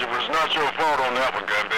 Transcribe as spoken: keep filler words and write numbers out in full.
it was not your fault on that one, Gunby.